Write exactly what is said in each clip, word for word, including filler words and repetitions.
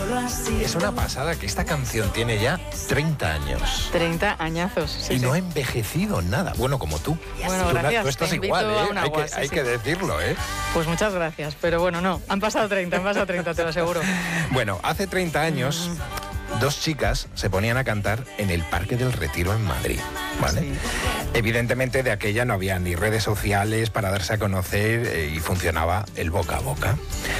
Es una pasada que esta canción tiene ya treinta años. treinta añazos. Sí, y sí. no ha envejecido nada. Bueno, como tú. Bueno, tú, gracias. tú estás Te igual, invito a ¿eh? un Hay, agua, que, sí, hay sí. que decirlo, ¿eh? Pues muchas gracias, pero bueno, no. Han pasado treinta, han pasado treinta, te lo aseguro. Bueno, hace treinta años... Mm. Dos chicas se ponían a cantar en el Parque del Retiro en Madrid, ¿vale? Sí. Evidentemente de aquella no había ni redes sociales para darse a conocer eh, y funcionaba el boca a boca.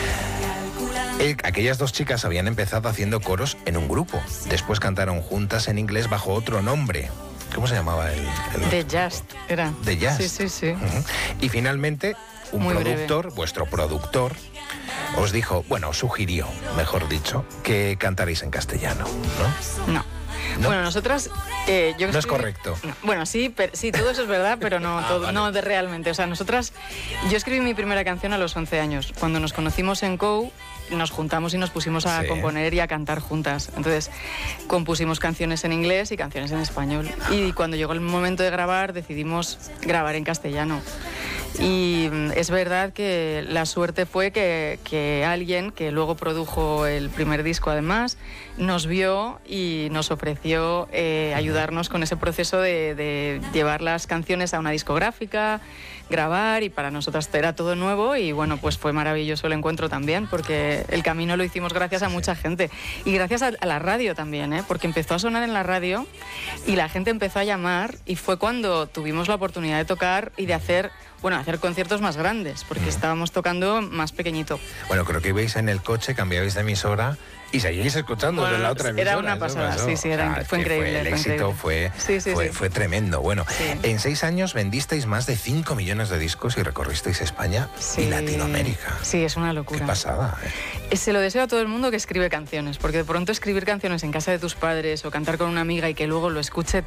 El, aquellas dos chicas habían empezado haciendo coros en un grupo. Después cantaron juntas en inglés bajo otro nombre. ¿Cómo se llamaba el...? el The Just, era. The Just. Sí, sí, sí. Uh-huh. Y finalmente, un Muy productor, breve. vuestro productor, os dijo, bueno, sugirió, mejor dicho, que cantaréis en castellano, ¿no? No. ¿No? Bueno, nosotras... Eh, yo no escribí, es correcto. No, bueno, sí, pero, sí, todo eso es verdad, pero no, ah, todo, vale. no de realmente. O sea, nosotras... Yo escribí mi primera canción a los once años. Cuando nos conocimos en C O U, nos juntamos y nos pusimos a sí. componer y a cantar juntas. Entonces, compusimos canciones en inglés y canciones en español. Y cuando llegó el momento de grabar, decidimos grabar en castellano. Y es verdad que la suerte fue que, que alguien, que luego produjo el primer disco además, nos vio y nos ofreció eh, ayudarnos con ese proceso de, de llevar las canciones a una discográfica, grabar, y para nosotras era todo nuevo y bueno, pues fue maravilloso el encuentro también, porque el camino lo hicimos gracias a mucha gente y gracias a, a la radio también, ¿eh? Porque empezó a sonar en la radio y la gente empezó a llamar y fue cuando tuvimos la oportunidad de tocar y de hacer... Bueno, hacer conciertos más grandes, porque mm. estábamos tocando más pequeñito. Bueno, creo que ibais en el coche, cambiabais de emisora y seguíais escuchando bueno, de la otra emisora. Era una pasada, sí, sí, era, o sea, fue increíble. Fue, el fue éxito increíble. Fue, sí, sí, fue, sí. fue tremendo. Bueno, sí. en seis años vendisteis más de cinco millones de discos y recorristeis España sí. y Latinoamérica. Sí, es una locura. Qué pasada, ¿eh? Se lo deseo a todo el mundo que escribe canciones, porque de pronto escribir canciones en casa de tus padres o cantar con una amiga y que luego lo escuche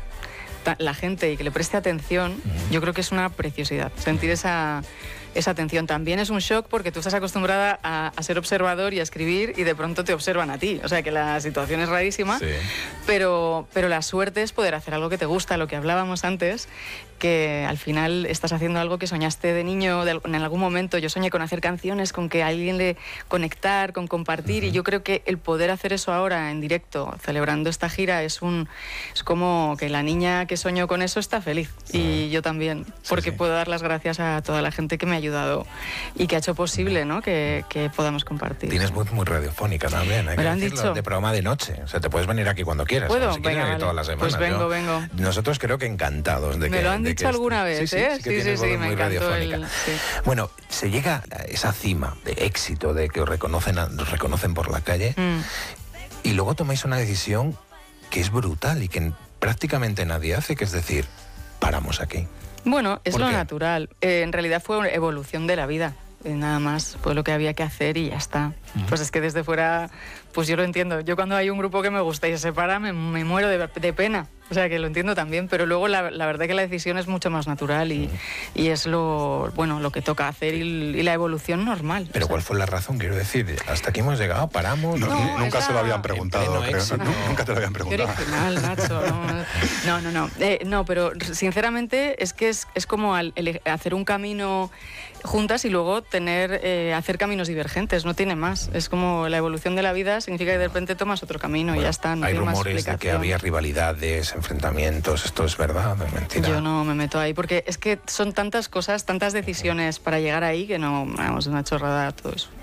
la gente y que le preste atención, uh-huh. yo creo que es una preciosidad. Sentir esa... esa atención también es un shock porque tú estás acostumbrada a, a ser observador y a escribir y de pronto te observan a ti. O sea que la situación es rarísima, sí. pero, pero la suerte es poder hacer algo que te gusta, lo que hablábamos antes, que al final estás haciendo algo que soñaste de niño, de, en algún momento. Yo soñé con hacer canciones, con que a alguien le conectar, con compartir, uh-huh. y yo creo que el poder hacer eso ahora en directo, celebrando esta gira, es un es como que la niña que soñó con eso está feliz. Uh-huh. Y yo también, porque sí, sí. puedo dar las gracias a toda la gente que me ha ayudado y que ha hecho posible, ¿no?, que, que podamos compartir. Tienes voz muy radiofónica también, hay me que lo han decirlo, dicho. De programa de noche. O sea, te puedes venir aquí cuando quieras. ¿Puedo? Si quieres Venga, venir vale. todas las semanas. Pues vengo, Yo, vengo. Nosotros creo que encantados de que... Me lo han dicho alguna estés. vez, sí, sí, ¿eh? Sí, que sí, tienes sí, voz sí, me muy encantó radiofónica. el... Sí. Bueno, se llega a esa cima de éxito, de que os reconocen, os reconocen por la calle, mm. y luego tomáis una decisión que es brutal y que prácticamente nadie hace, que es decir, paramos aquí. Bueno, es lo qué? natural. Eh, en realidad fue una evolución de la vida. Eh, nada más, fue lo que había que hacer y ya está. Uh-huh. Pues es que desde fuera, pues yo lo entiendo. Yo cuando hay un grupo que me gusta y se separa, me, me muero de, de pena. O sea, que lo entiendo también, pero luego la, la verdad que la decisión es mucho más natural y, uh-huh. y es lo, bueno, lo que toca hacer y, y la evolución normal. Pero o sea. ¿cuál fue la razón? Quiero decir, hasta aquí hemos llegado, paramos. No, no, nunca esa... se lo habían preguntado, creo. Éxito. No, nunca te lo habían preguntado. Qué original, Nacho. No, no, no. Eh, no, pero sinceramente es que es, es como al, el, hacer un camino juntas y luego tener eh, hacer caminos divergentes, no tiene más. Es como la evolución de la vida, significa que de repente tomas otro camino bueno, y ya está. No hay tiene rumores más de que había rivalidades, enfrentamientos. ¿Esto es verdad o es mentira? Yo no me meto ahí porque es que son tantas cosas, tantas decisiones para llegar ahí que no, vamos, una chorrada todo eso.